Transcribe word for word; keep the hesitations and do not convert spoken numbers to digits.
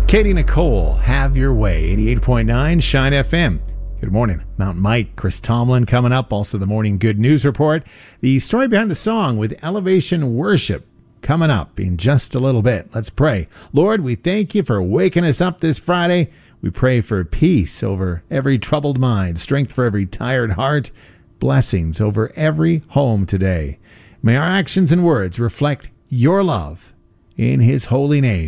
Katie Nicole, Have Your Way, eighty-eight point nine Shine F M. Good morning. Mountain Mike, Chris Tomlin coming up. Also the morning good news report. The story behind the song with Elevation Worship coming up in just a little bit. Let's pray. Lord, we thank you for waking us up this Friday. We pray for peace over every troubled mind, strength for every tired heart, blessings over every home today. May our actions and words reflect your love in his holy name.